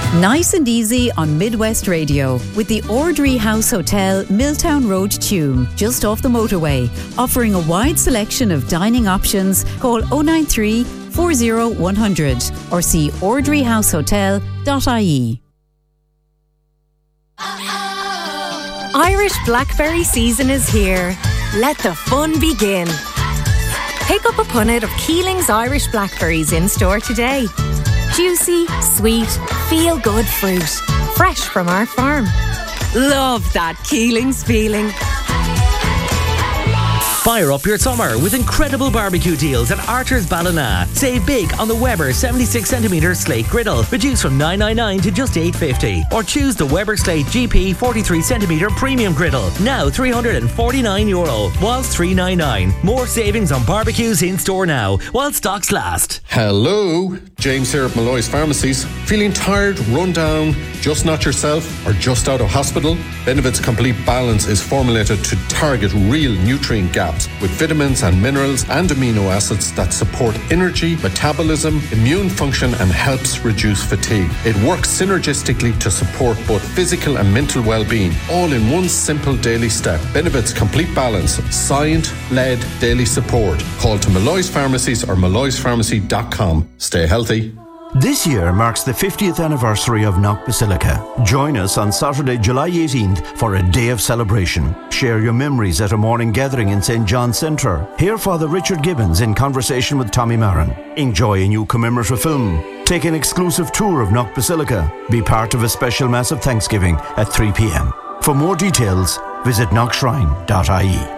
Nice and easy on Midwest Radio with the Ordry House Hotel, Milltown Road, Tuam, just off the motorway. Offering a wide selection of dining options. Call 093 40 100 or see ordryhousehotel.ie. Irish blackberry season is here. Let the fun begin. Pick up a punnet of Keeling's Irish blackberries in store today. Juicy, sweet, feel-good fruit. Fresh from our farm. Love that Keeling's feeling. Fire up your summer with incredible barbecue deals at Archer's Ballina. Save big on the Weber 76cm slate griddle, reduced from $9.99 to just $8.50. Or choose the Weber Slate GP 43cm premium griddle, now €349, whilst $3.99. More savings on barbecues in store now, while stocks last. Hello, James here at Malloy's Pharmacies. Feeling tired, run down, just not yourself, or just out of hospital? Benevit's Complete Balance is formulated to target real nutrient gaps with vitamins and minerals and amino acids that support energy, metabolism, immune function and helps reduce fatigue. It works synergistically to support both physical and mental well-being, all in one simple daily step. Benevit's Complete Balance, science-led daily support. Call to Malloy's Pharmacies or malloyspharmacy.com. Stay healthy. This year marks the 50th anniversary of Knock Basilica. Join us on Saturday, July 18th for a day of celebration. Share your memories at a morning gathering in St. John's Centre. Hear Father Richard Gibbons in conversation with Tommy Marin. Enjoy a new commemorative film. Take an exclusive tour of Knock Basilica. Be part of a special Mass of Thanksgiving at 3 p.m. For more details, visit knockshrine.ie.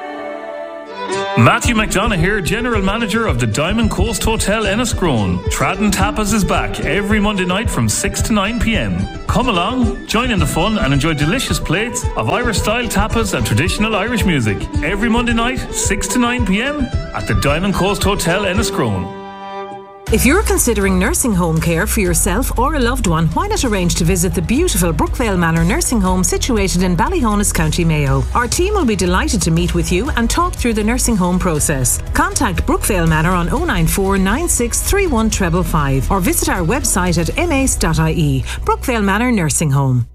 Matthew McDonough here, General Manager of the Diamond Coast Hotel Enniscrone. Tradden Tapas is back every Monday night from 6 to 9 p.m. Come along, join in the fun and enjoy delicious plates of Irish-style tapas and traditional Irish music. Every Monday night, 6 to 9 p.m. at the Diamond Coast Hotel Enniscrone. If you're considering nursing home care for yourself or a loved one, why not arrange to visit the beautiful Brookvale Manor Nursing Home situated in Ballyhonus, County Mayo. Our team will be delighted to meet with you and talk through the nursing home process. Contact Brookvale Manor on 094 9631 555 or visit our website at mace.ie. Brookvale Manor Nursing Home.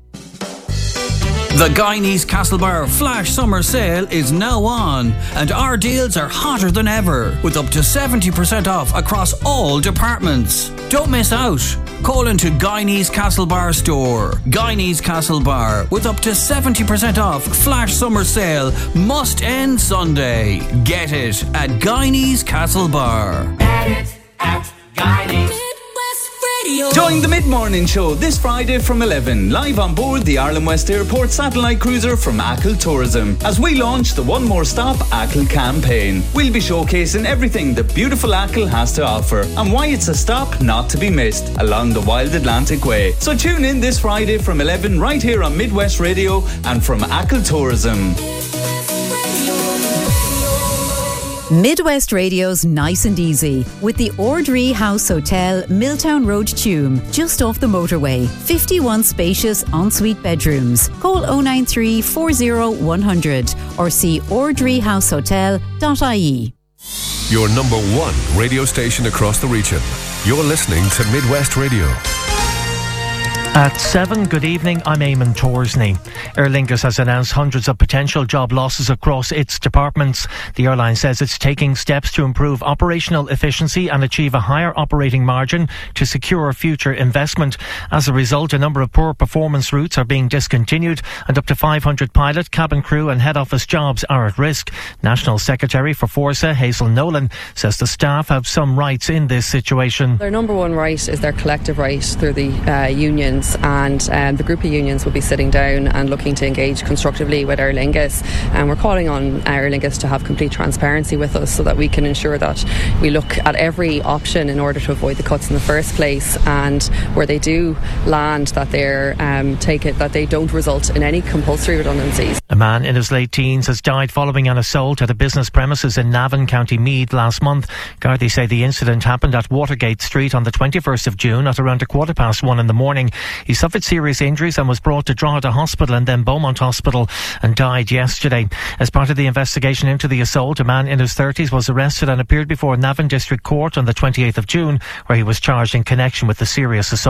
The Guyanese Castlebar Flash Summer Sale is now on, and our deals are hotter than ever, with up to 70% off across all departments. Don't miss out. Call into Guyanese Castlebar store. Guyanese Castlebar, with up to 70% off Flash Summer Sale, must end Sunday. Get it at Guyanese Castlebar. Get it at Guyanese. Join the Mid-Morning Show this Friday from 11, live on board the Ireland West Airport satellite cruiser from Achill Tourism, as we launch the One More Stop Achill campaign. We'll be showcasing everything the beautiful Achill has to offer and why it's a stop not to be missed along the Wild Atlantic Way. So tune in this Friday from 11 right here on Midwest Radio and from Achill Tourism. Midwest Radio's Nice and Easy with the Ordry House Hotel, Milltown Road, Tuam, just off the motorway. 51 spacious ensuite bedrooms. Call 093 40 100 or see ordryhousehotel.ie. Your number one radio station across the region. You're listening to Midwest Radio. At 7, good evening, I'm Eamon Torsney. Aer Lingus has announced hundreds of potential job losses across its departments. The airline says it's taking steps to improve operational efficiency and achieve a higher operating margin to secure future investment. As a result, a number of poor performance routes are being discontinued and up to 500 pilot, cabin crew and head office jobs are at risk. National Secretary for Forsa, Hazel Nolan, says the staff have some rights in this situation. Their number one right is their collective right through the unions. And the group of unions will be sitting down and looking to engage constructively with Aer Lingus, and we're calling on Aer Lingus to have complete transparency with us so that we can ensure that we look at every option in order to avoid the cuts in the first place, and where they do land that that they don't result in any compulsory redundancies. A man in his late teens has died following an assault at a business premises in Navan, County Meath last month. Gardaí say the incident happened at Watergate Street on the 21st of June at around 1:15 in the morning. He suffered serious injuries and was brought to Drogheda Hospital and then Beaumont Hospital and died yesterday. As part of the investigation into the assault, a man in his 30s was arrested and appeared before Navan District Court on the 28th of June, where he was charged in connection with the serious assault.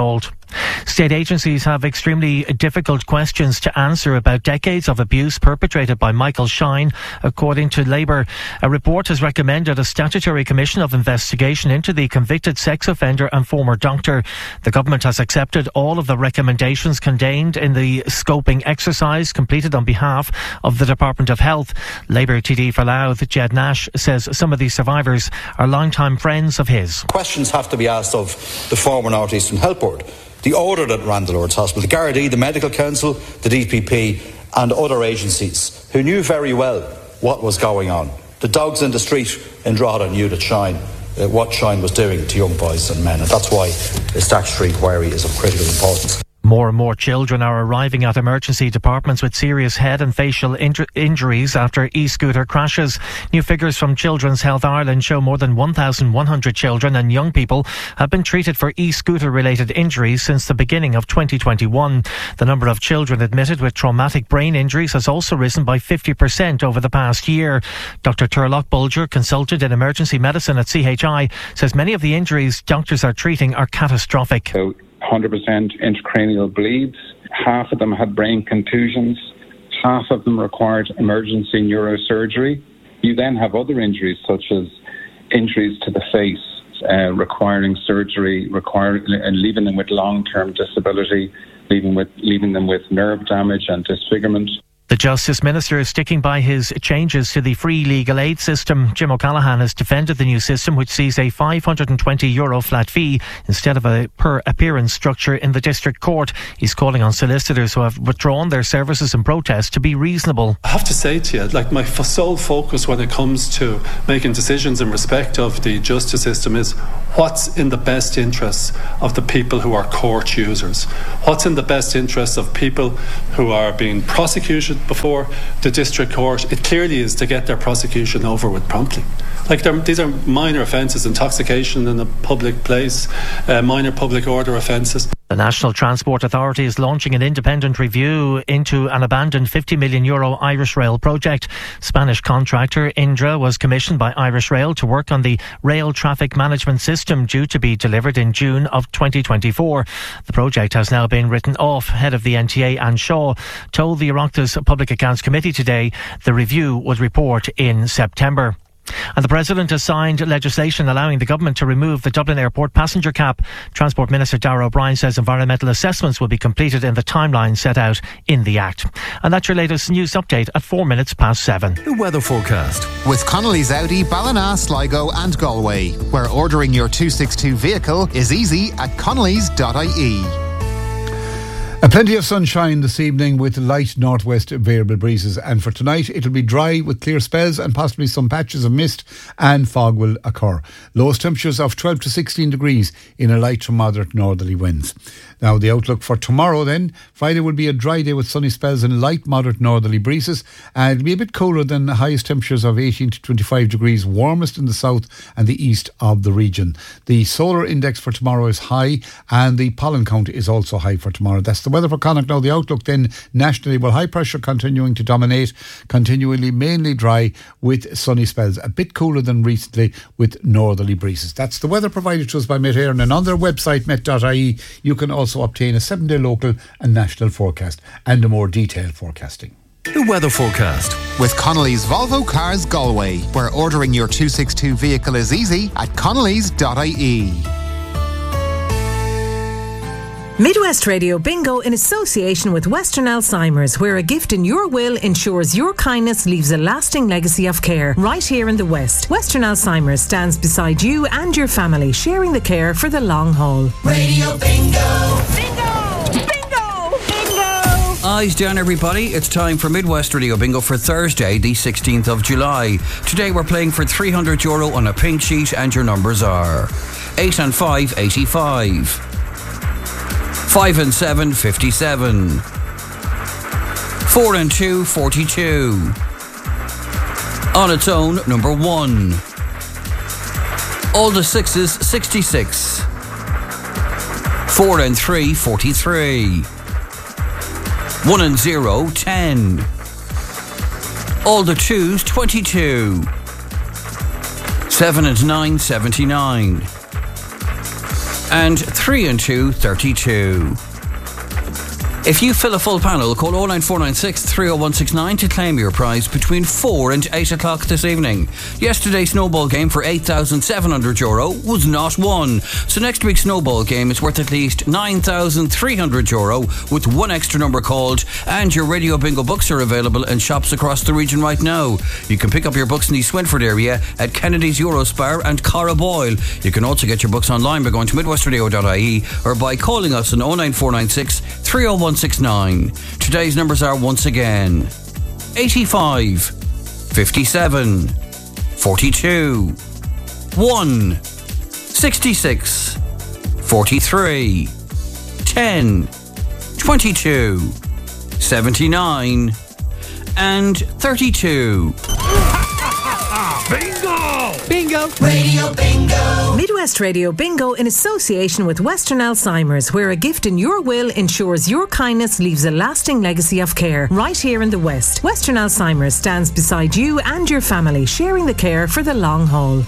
State agencies have extremely difficult questions to answer about decades of abuse perpetrated by Michael Shine, according to Labour. A report has recommended a statutory commission of investigation into the convicted sex offender and former doctor. The government has accepted all of the recommendations contained in the scoping exercise completed on behalf of the Department of Health. Labour TD for Louth, Jed Nash, says some of these survivors are long-time friends of his. Questions have to be asked of the former North Eastern Health Board, the order that ran the Lord's Hospital, the Gardaí, the Medical Council, the DPP and other agencies who knew very well what was going on. The dogs in the street in Drogheda knew that what Shine was doing to young boys and men, and that's why the statutory inquiry is of critical importance. More and more children are arriving at emergency departments with serious head and facial injuries after e-scooter crashes. New figures from Children's Health Ireland show more than 1,100 children and young people have been treated for e-scooter related injuries since the beginning of 2021. The number of children admitted with traumatic brain injuries has also risen by 50% over the past year. Dr. Turlock Bulger, consultant in emergency medicine at CHI, says many of the injuries doctors are treating are catastrophic. 100% intracranial bleeds. Half of them had brain contusions. Half of them required emergency neurosurgery. You then have other injuries such as injuries to the face, requiring surgery, and leaving them with long-term disability, leaving them with nerve damage and disfigurement. The Justice Minister is sticking by his changes to the free legal aid system. Jim O'Callaghan has defended the new system, which sees a €520 flat fee instead of a per appearance structure in the district court. He's calling on solicitors who have withdrawn their services in protest to be reasonable. I have to say to you, my sole focus when it comes to making decisions in respect of the justice system is what's in the best interests of the people who are court users. What's in the best interests of people who are being prosecuted before the district court. It clearly is to get their prosecution over with promptly. These are minor offences, intoxication in a public place, minor public order offences. The National Transport Authority is launching an independent review into an abandoned €50 million Irish Rail project. Spanish contractor Indra was commissioned by Irish Rail to work on the rail traffic management system due to be delivered in June of 2024. The project has now been written off. Head of the NTA, Anne Shaw, told the Oireachtas Public Accounts Committee today the review would report in September. And the President has signed legislation allowing the government to remove the Dublin Airport passenger cap. Transport Minister Darragh O'Brien says environmental assessments will be completed in the timeline set out in the Act. And that's your latest news update at 7:04. The weather forecast. With Connolly's Audi, Ballina, Sligo and Galway, where ordering your 262 vehicle is easy at connellys.ie. Plenty of sunshine this evening with light northwest variable breezes, and for tonight it'll be dry with clear spells and possibly some patches of mist and fog will occur. Lowest temperatures of 12 to 16 degrees in a light to moderate northerly winds. Now the outlook for tomorrow then, Friday will be a dry day with sunny spells and light moderate northerly breezes, and it'll be a bit cooler than the highest temperatures of 18 to 25 degrees, warmest in the south and the east of the region. The solar index for tomorrow is high and the pollen count is also high for tomorrow. That's the weather for Connacht. Now the outlook then nationally, well, high pressure continuing to dominate, continually mainly dry with sunny spells, a bit cooler than recently with northerly breezes. That's the weather provided to us by Met Éireann, and on their website met.ie you can also obtain a 7-day local and national forecast and a more detailed forecasting. The weather forecast. With Connolly's Volvo Cars Galway, where ordering your 262 vehicle is easy at connellys.ie. Midwest Radio Bingo in association with Western Alzheimer's, where a gift in your will ensures your kindness leaves a lasting legacy of care right here in the West. Western Alzheimer's stands beside you and your family, sharing the care for the long haul. Radio Bingo! Bingo! Bingo! Bingo! Eyes down, everybody. It's time for Midwest Radio Bingo for Thursday, the 16th of July. Today we're playing for €300 on a pink sheet, and your numbers are 8 and 5, 85. 5 and 7, 57. 4 and 2, 42. On its own, number 1. All the 6s, 66. 4 and 3, 43. 1 and 0, 10. All the 2s, 22. 7 and 9, 79. And 3 and 2, 32. If you fill a full panel, call 09496 30169 to claim your prize between 4 and 8 o'clock this evening. Yesterday's snowball game for €8,700 was not won. So next week's snowball game is worth at least €9,300 with one extra number called, and your Radio Bingo books are available in shops across the region right now. You can pick up your books in the Swinford area at Kennedy's Eurospar and Cara Boyle. You can also get your books online by going to midwestradio.ie or by calling us on 09496 30169. Today's numbers are once again 85, 57, 42, 1, 66, 43, 10, 22, 79 and 32. Bingo! Bingo! Radio Bingo! Midwest Radio Bingo in association with Western Alzheimer's, where a gift in your will ensures your kindness leaves a lasting legacy of care. Right here in the West, Western Alzheimer's stands beside you and your family, sharing the care for the long haul.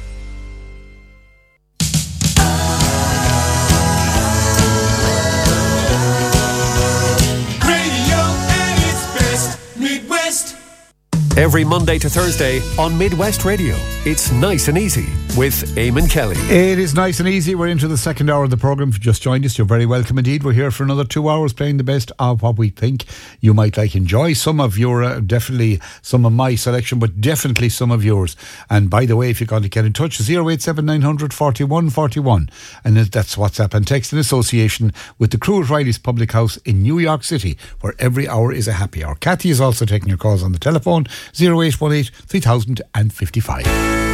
Every Monday to Thursday on Midwest Radio, it's Nice and Easy with Eamon Kelly. It is nice and easy. We're into the second hour of the programme. If you just joined us, you're very welcome indeed. We're here for another 2 hours playing the best of what we think you might enjoy. Some of your, definitely some of my selection, but definitely some of yours. And by the way, if you're going to get in touch, 087 900 41 41. And that's WhatsApp and text in association with the crew at Riley's Public House in New York City, where every hour is a happy hour. Kathy is also taking your calls on the telephone, 0818 3055.